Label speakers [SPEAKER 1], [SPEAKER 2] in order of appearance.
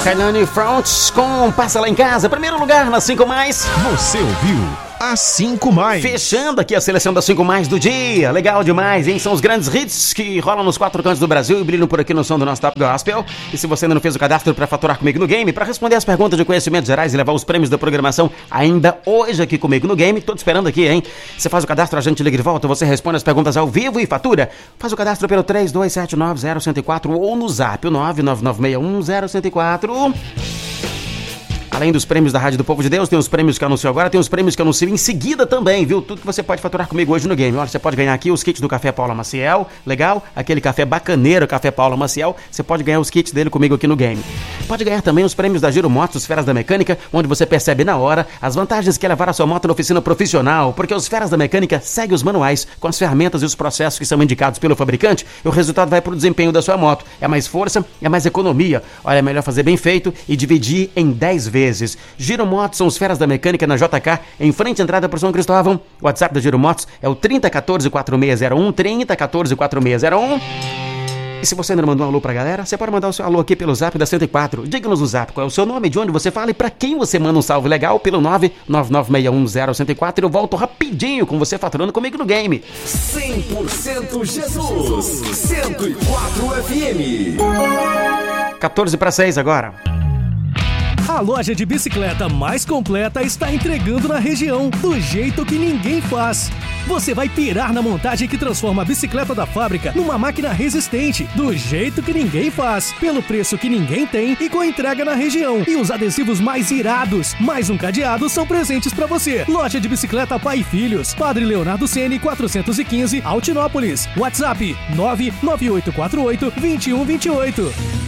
[SPEAKER 1] Helene Fronts com Passa Lá em Casa. Primeiro lugar na 5 Mais.
[SPEAKER 2] Você ouviu a 5 Mais.
[SPEAKER 1] Fechando aqui a seleção das 5 Mais do dia. Legal demais, hein? São os grandes hits que rolam nos 4 cantos do Brasil e brilham por aqui no som do nosso Top Gospel. E se você ainda não fez o cadastro para faturar comigo no game, para responder as perguntas de conhecimentos gerais e levar os prêmios da programação ainda hoje aqui comigo no game, tô te esperando aqui, hein? Você faz o cadastro, a gente liga de volta, você responde as perguntas ao vivo e fatura. Faz o cadastro pelo 32790104 ou no zap, o 999610104. Além dos prêmios da Rádio do Povo de Deus, tem os prêmios que eu anuncio agora, tem os prêmios que eu anuncio em seguida também, viu? Tudo que você pode faturar comigo hoje no game. Olha, você pode ganhar aqui os kits do Café Paula Maciel, legal? Aquele café bacaneiro, Café Paula Maciel. Você pode ganhar os kits dele comigo aqui no game. Pode ganhar também os prêmios da Giro Motos, os Feras da Mecânica, onde você percebe na hora as vantagens que é levar a sua moto na oficina profissional, porque os Feras da Mecânica seguem os manuais com as ferramentas e os processos que são indicados pelo fabricante e o resultado vai pro desempenho da sua moto. É mais força, é mais economia. Olha, é melhor fazer bem feito e dividir em 10 vezes. Giro Motos são os Feras da Mecânica na JK, em frente à entrada por São Cristóvão. O WhatsApp da Giro Motos é o 3014-4601, 3014-4601. E se você ainda não mandou um alô pra galera, você pode mandar o seu alô aqui pelo zap da 104. Diga-nos no zap qual é o seu nome, de onde você fala e pra quem você manda um salve legal pelo 999610104. Eu volto rapidinho com você faturando comigo no game.
[SPEAKER 3] 100% Jesus, 104 FM.
[SPEAKER 1] 14:06 agora.
[SPEAKER 4] A loja de bicicleta mais completa está entregando na região, do jeito que ninguém faz. Você vai pirar na montagem que transforma a bicicleta da fábrica numa máquina resistente, do jeito que ninguém faz, pelo preço que ninguém tem e com entrega na região. E os adesivos mais irados, mais um cadeado, são presentes para você. Loja de bicicleta Pai e Filhos, Padre Leonardo Ceni, 415, Altinópolis. WhatsApp 99848-2128.